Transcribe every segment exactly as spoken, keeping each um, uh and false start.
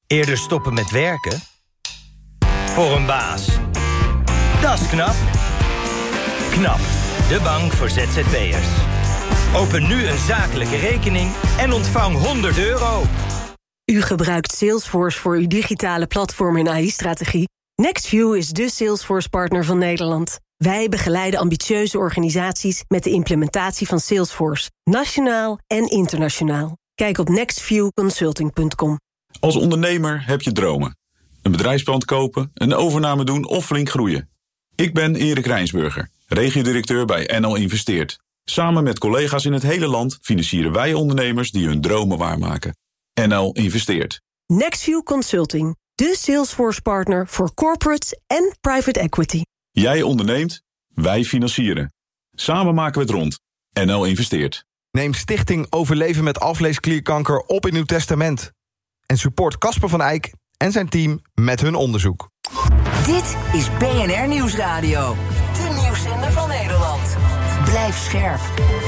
Eerder stoppen met werken? Voor een baas. Dat is knap. KNAP, de bank voor Z Z P'ers. Open nu een zakelijke rekening en ontvang honderd euro. U gebruikt Salesforce voor uw digitale platform en A I-strategie. Nextview is de Salesforce-partner van Nederland. Wij begeleiden ambitieuze organisaties met de implementatie van Salesforce. Nationaal en internationaal. Kijk op nextview consulting punt com. Als ondernemer heb je dromen. Een bedrijfspand kopen, een overname doen of flink groeien. Ik ben Erik Rijnsburger, regiodirecteur bij N L Investeert. Samen met collega's in het hele land financieren wij ondernemers die hun dromen waarmaken. N L Investeert. Nextview Consulting, de Salesforce-partner voor corporates en private equity. Jij onderneemt, wij financieren. Samen maken we het rond. N L Investeert. Neem Stichting Overleven met Alvleesklierkanker op in uw testament. En support Casper van Eyck en zijn team met hun onderzoek. Dit is B N R Nieuwsradio. De nieuwszender van Nederland. Blijf scherp.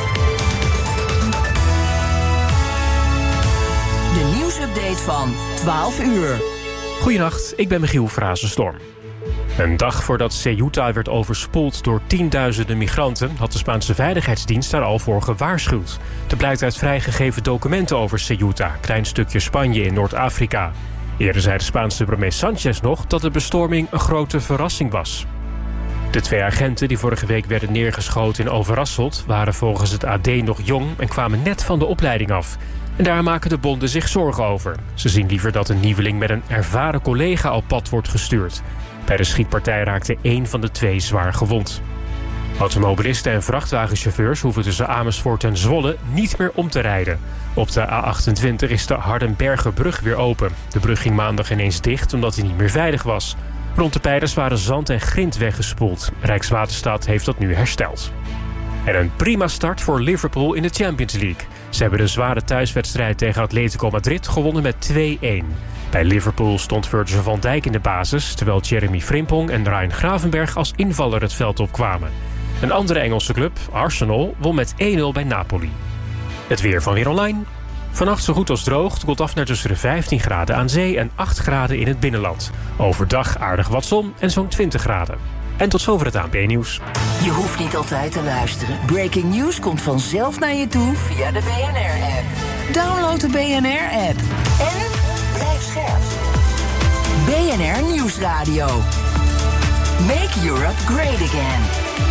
De nieuwsupdate van twaalf uur. Goedenacht, ik ben Michiel Frazenstorm. Een dag voordat Ceuta werd overspoeld door tienduizenden migranten had de Spaanse Veiligheidsdienst daar al voor gewaarschuwd. Dat blijkt uit vrijgegeven documenten over Ceuta, klein stukje Spanje in Noord-Afrika. Eerder zei de Spaanse premier Sanchez nog dat de bestorming een grote verrassing was. De twee agenten die vorige week werden neergeschoten in Overasselt waren volgens het A D nog jong en kwamen net van de opleiding af. En daar maken de bonden zich zorgen over. Ze zien liever dat een nieuweling met een ervaren collega op pad wordt gestuurd. Bij de schietpartij raakte één van de twee zwaar gewond. Automobilisten en vrachtwagenchauffeurs hoeven tussen Amersfoort en Zwolle niet meer om te rijden. Op de A achtentwintig is de Hardenbergerbrug weer open. De brug ging maandag ineens dicht omdat hij niet meer veilig was. Rond de pijlers waren zand en grind weggespoeld. Rijkswaterstaat heeft dat nu hersteld. En een prima start voor Liverpool in de Champions League. Ze hebben de zware thuiswedstrijd tegen Atletico Madrid gewonnen met twee-een. Bij Liverpool stond Virgil van Dijk in de basis, terwijl Jeremy Frimpong en Ryan Gravenberch als invaller het veld opkwamen. Een andere Engelse club, Arsenal, won met één-nul bij Napoli. Het weer van Weer Online. Vannacht zo goed als droog, het koelt af naar tussen de vijftien graden aan zee en acht graden in het binnenland. Overdag aardig wat zon en zo'n twintig graden. En tot zover het A N P-nieuws. Je hoeft niet altijd te luisteren. Breaking news komt vanzelf naar je toe via de B N R-app. Download de B N R-app. En blijf scherp. B N R Nieuwsradio. Make Europe great again.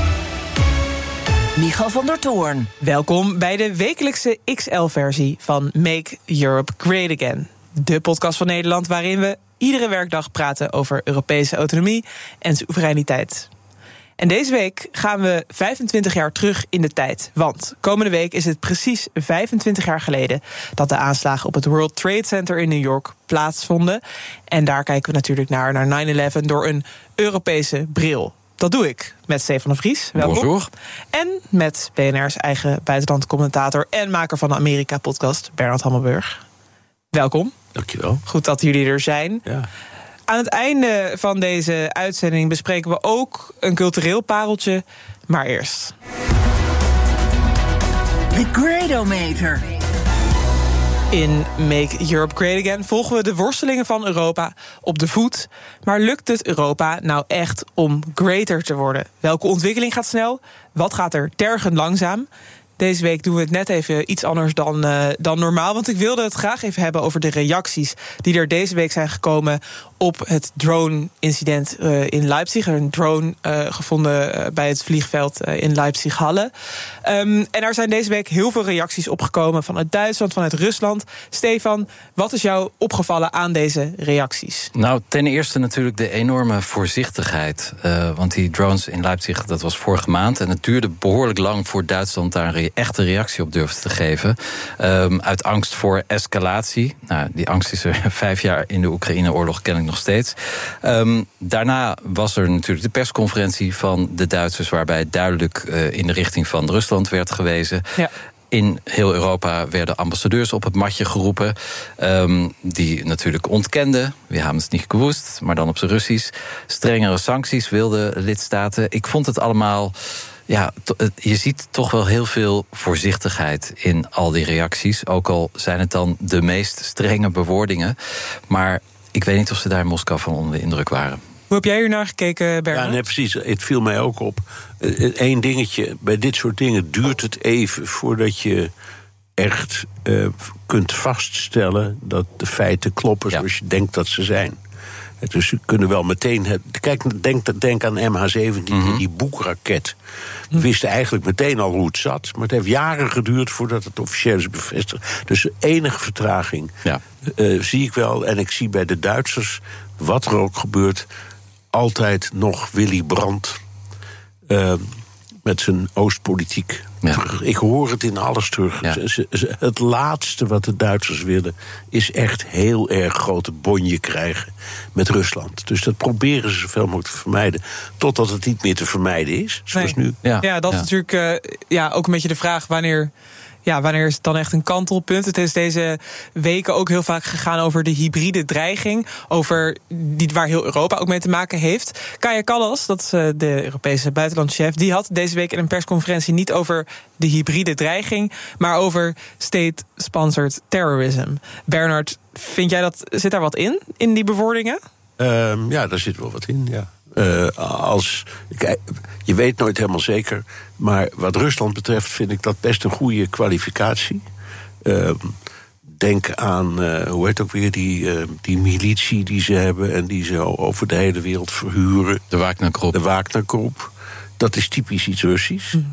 Michal van der Toorn. Welkom bij de wekelijkse X L-versie van Make Europe Great Again. De podcast van Nederland waarin we iedere werkdag praten over Europese autonomie en soevereiniteit. En deze week gaan we vijfentwintig jaar terug in de tijd. Want komende week is het precies vijfentwintig jaar geleden dat de aanslagen op het World Trade Center in New York plaatsvonden. En daar kijken we natuurlijk naar, naar nine eleven door een Europese bril. Dat doe ik met Stefan de Vries. Welkom. Bonjour. En met B N R's eigen buitenlandcommentator en maker van de Amerika-podcast, Bernard Hammelburg. Welkom. Dankjewel. Goed dat jullie er zijn. Ja. Aan het einde van deze uitzending bespreken we ook een cultureel pareltje. Maar eerst. The Gradometer. In Make Europe Great Again volgen we de worstelingen van Europa op de voet. Maar lukt het Europa nou echt om greater te worden? Welke ontwikkeling gaat snel? Wat gaat er tergend langzaam? Deze week doen we het net even iets anders dan, uh, dan normaal. Want ik wilde het graag even hebben over de reacties die er deze week zijn gekomen op het drone-incident uh, in Leipzig. Een drone uh, gevonden uh, bij het vliegveld uh, in Leipzig-Halle. Um, en daar zijn deze week heel veel reacties opgekomen vanuit Duitsland, vanuit Rusland. Stefan, wat is jou opgevallen aan deze reacties? Nou, ten eerste natuurlijk de enorme voorzichtigheid. Uh, want die drones in Leipzig, dat was vorige maand. En het duurde behoorlijk lang voor Duitsland daar een echte reactie op durfde te geven. Um, uit angst voor escalatie. Nou, die angst is er vijf jaar in de Oekraïne-oorlog kennelijk nog steeds. Um, daarna was er natuurlijk de persconferentie van de Duitsers, waarbij duidelijk uh, in de richting van Rusland werd gewezen. Ja. In heel Europa werden ambassadeurs op het matje geroepen. Um, die natuurlijk ontkenden. We hebben het niet gewusst, maar dan op zijn Russisch. Strengere sancties wilden lidstaten. Ik vond het allemaal. Ja, je ziet toch wel heel veel voorzichtigheid in al die reacties. Ook al zijn het dan de meest strenge bewoordingen. Maar ik weet niet of ze daar in Moskou van onder de indruk waren. Hoe heb jij hier naar gekeken, Bernard? Ja, nee, precies. Het viel mij ook op. Eén dingetje, bij dit soort dingen duurt het even voordat je echt uh, kunt vaststellen dat de feiten kloppen zoals ja. je denkt dat ze zijn. Dus ze kunnen wel meteen... Kijk, denk, denk aan M H zeventien, mm-hmm. die boekraket. We wisten eigenlijk meteen al hoe het zat. Maar het heeft jaren geduurd voordat het officieel is bevestigd. Dus enige vertraging ja. uh, zie ik wel. En ik zie bij de Duitsers, wat er ook gebeurt, altijd nog Willy Brandt Uh, met zijn Oostpolitiek. Ja. Ik hoor het in alles terug. Ja. Het laatste wat de Duitsers willen is echt heel erg grote bonje krijgen met Rusland. Dus dat proberen ze zoveel mogelijk te vermijden. Totdat het niet meer te vermijden is, zoals nee. nu. Ja, ja dat is ja. natuurlijk uh, ja, ook een beetje de vraag wanneer... Ja, wanneer is het dan echt een kantelpunt? Het is deze weken ook heel vaak gegaan over de hybride dreiging. Over die, waar heel Europa ook mee te maken heeft. Kaja Kallas, dat is de Europese buitenlandschef, die had deze week in een persconferentie niet over de hybride dreiging, maar over state-sponsored terrorism. Bernard, vind jij dat, zit daar wat in, in die bewoordingen? Um, ja, daar zit wel wat in, ja. Uh, als, kijk, je weet nooit helemaal zeker, maar wat Rusland betreft vind ik dat best een goede kwalificatie. Uh, denk aan, uh, hoe heet ook weer, die, uh, die militie die ze hebben en die ze over de hele wereld verhuren. De Wagner-groep. De Wagner-groep. Dat is typisch iets Russisch. Mm.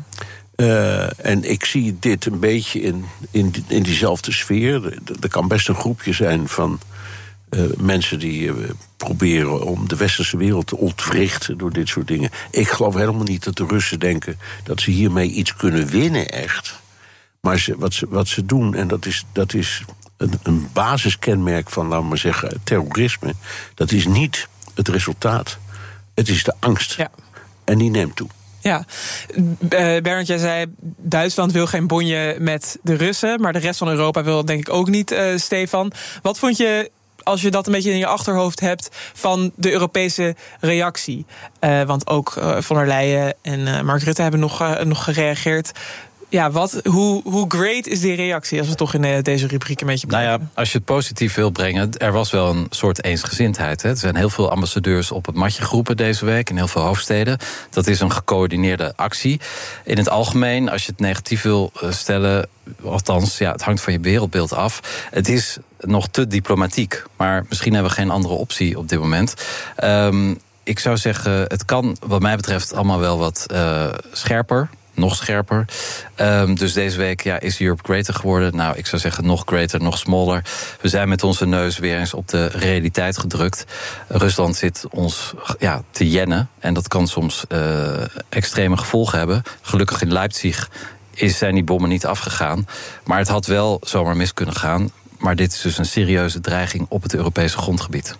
Uh, en ik zie dit een beetje in, in, in diezelfde sfeer. Er, er kan best een groepje zijn van Uh, mensen die uh, proberen om de westerse wereld te ontwrichten door dit soort dingen. Ik geloof helemaal niet dat de Russen denken dat ze hiermee iets kunnen winnen, echt. Maar ze, wat, ze, wat ze doen, en dat is, dat is een, een basiskenmerk van, laten we maar zeggen, terrorisme, dat is niet het resultaat. Het is de angst. Ja. En die neemt toe. Ja, uh, Bernd, jij zei Duitsland wil geen bonje met de Russen, maar de rest van Europa wil denk ik ook niet, uh, Stefan. Wat vond je, als je dat een beetje in je achterhoofd hebt, van de Europese reactie? Uh, want ook uh, Von der Leyen en uh, Mark Rutte hebben nog, uh, nog gereageerd. Ja, wat, hoe, hoe great is die reactie, als we toch in uh, deze rubriek een beetje blijven? Nou ja, als je het positief wil brengen, er was wel een soort eensgezindheid. Hè. Er zijn heel veel ambassadeurs op het matje geroepen deze week in heel veel hoofdsteden. Dat is een gecoördineerde actie. In het algemeen, als je het negatief wil stellen, althans, ja, het hangt van je wereldbeeld af. Het is nog te diplomatiek, maar misschien hebben we geen andere optie op dit moment. Um, ik zou zeggen, het kan wat mij betreft allemaal wel wat uh, scherper. Nog scherper. Um, dus deze week ja, is Europe greater geworden. Nou, ik zou zeggen nog greater, nog smaller. We zijn met onze neus weer eens op de realiteit gedrukt. Rusland zit ons ja, te jennen. En dat kan soms uh, extreme gevolgen hebben. Gelukkig in Leipzig is, zijn die bommen niet afgegaan. Maar het had wel zomaar mis kunnen gaan. Maar dit is dus een serieuze dreiging op het Europese grondgebied.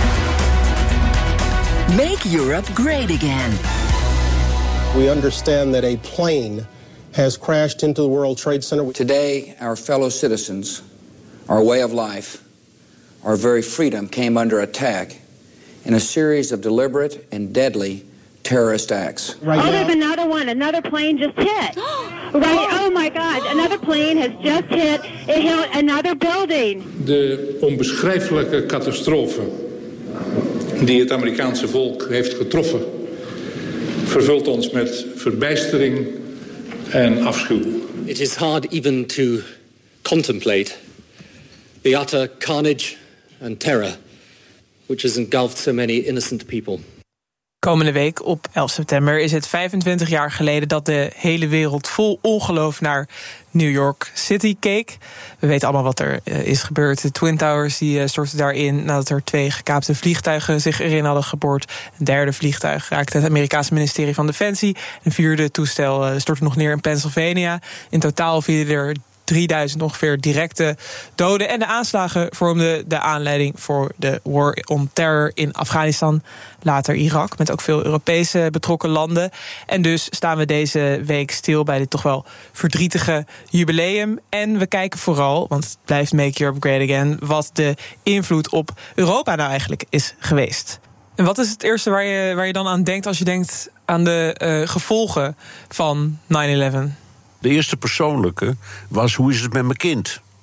Make Europe great again. We understand that a plane has crashed into the World Trade Center. Today, our fellow citizens, our way of life, our very freedom came under attack in a series of deliberate and deadly terrorist acts. Right oh, there's another one. Another plane just hit. Right. Oh my God. Another plane has just hit. It hit another building. De onbeschrijfelijke catastrofe die het Amerikaanse volk heeft getroffen vervult ons met verbijstering en afschuw. It is hard even to contemplate the utter carnage and terror which has engulfed so many innocent people. Komende week op elf september is het vijfentwintig jaar geleden dat de hele wereld vol ongeloof naar New York City keek. We weten allemaal wat er uh, is gebeurd. De Twin Towers die, uh, stortten daarin nadat er twee gekaapte vliegtuigen zich erin hadden geboord. Een derde vliegtuig raakte het Amerikaanse ministerie van Defensie. Een vierde toestel uh, stortte nog neer in Pennsylvania. In totaal vielen er drieduizend ongeveer directe doden. En de aanslagen vormden de aanleiding voor de War on Terror in Afghanistan. Later Irak, met ook veel Europese betrokken landen. En dus staan we deze week stil bij dit toch wel verdrietige jubileum. En we kijken vooral, want het blijft Make Europe Great Again, wat de invloed op Europa nou eigenlijk is geweest. En wat is het eerste waar je, waar je dan aan denkt als je denkt aan de uh, gevolgen van nine eleven? De eerste persoonlijke was, hoe is het met mijn kind?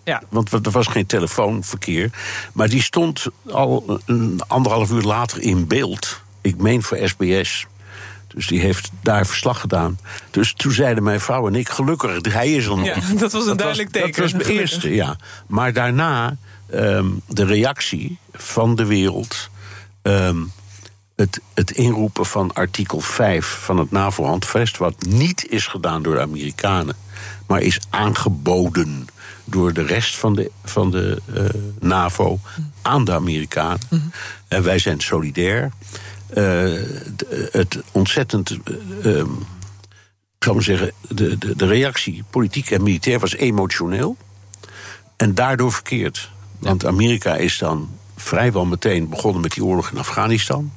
Ja. Want er was geen telefoonverkeer. Maar die stond al een anderhalf uur later in beeld. Ik meen voor S B S. Dus die heeft daar verslag gedaan. Dus toen zeiden mijn vrouw en ik, gelukkig, hij is er nog. Ja, dat was een dat duidelijk was, teken. Dat was mijn eerste, ja. Maar daarna um, de reactie van de wereld... Um, het, het inroepen van artikel vijf van het NAVO-handvest... wat niet is gedaan door de Amerikanen... maar is aangeboden door de rest van de, van de uh, NAVO aan de Amerikanen. Mm-hmm. En wij zijn solidair... Uh, het ontzettend, uh, um, ik zal maar zeggen, de, de, de reactie, politiek en militair, was emotioneel. En daardoor verkeerd. Want Amerika is dan vrijwel meteen begonnen met die oorlog in Afghanistan.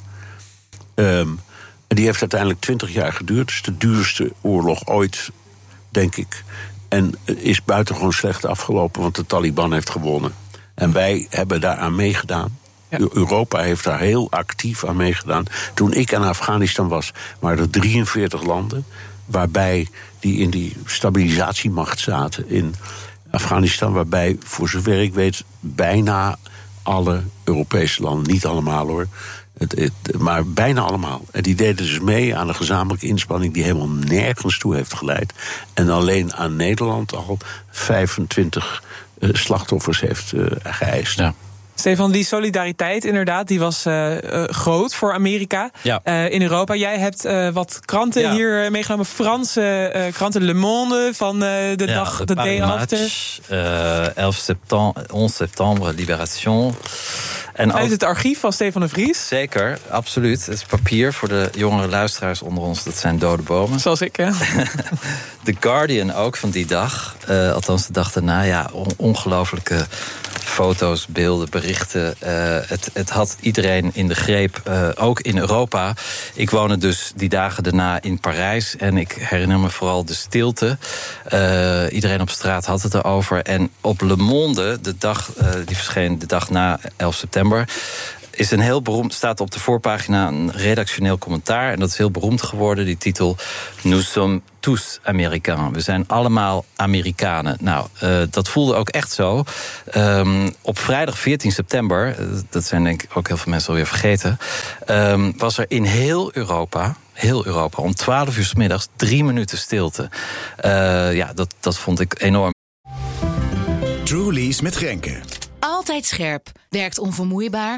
Um, en die heeft uiteindelijk twintig jaar geduurd. Dus de duurste oorlog ooit, denk ik. En is buitengewoon slecht afgelopen, want de Taliban heeft gewonnen. En wij hebben daaraan meegedaan. Ja. Europa heeft daar heel actief aan meegedaan. Toen ik in Afghanistan was, waren er drieënveertig landen... waarbij die in die stabilisatiemacht zaten in Afghanistan... waarbij, voor zover ik weet, bijna alle Europese landen... niet allemaal hoor, het, het, maar bijna allemaal. En die deden dus mee aan een gezamenlijke inspanning... die helemaal nergens toe heeft geleid. En alleen aan Nederland al vijfentwintig uh, slachtoffers heeft uh, geëist. Ja. Stefan, die solidariteit inderdaad, die was uh, uh, groot voor Amerika ja. uh, in Europa. Jij hebt uh, wat kranten ja. hier meegenomen. Franse uh, kranten, Le Monde van uh, de ja, dag, de, de day after. Uh, elf septembre, onze septembre, Libération. En uit het archief van Stefan de Vries? Zeker, absoluut. Het is papier voor de jongere luisteraars onder ons. Dat zijn dode bomen. Zoals ik, ja. The Guardian ook van die dag. Uh, althans de dag daarna. Ja, on- ongelooflijke foto's, beelden, berichten. Uh, het, het had iedereen in de greep, uh, ook in Europa. Ik woonde dus die dagen daarna in Parijs. En ik herinner me vooral de stilte. Uh, iedereen op straat had het erover. En op Le Monde, de dag, uh, die verscheen de dag na elf september... is een heel beroemd, staat op de voorpagina een redactioneel commentaar. En dat is heel beroemd geworden, die titel... Nous sommes tous Américains. We zijn allemaal Amerikanen. Nou, uh, dat voelde ook echt zo. Um, op vrijdag veertien september, dat zijn denk ik ook heel veel mensen alweer vergeten... Um, was er in heel Europa... heel Europa, om twaalf uur 's middags drie minuten stilte. Uh, ja, dat, dat vond ik enorm. Truly's met Grenke. Altijd scherp, werkt onvermoeibaar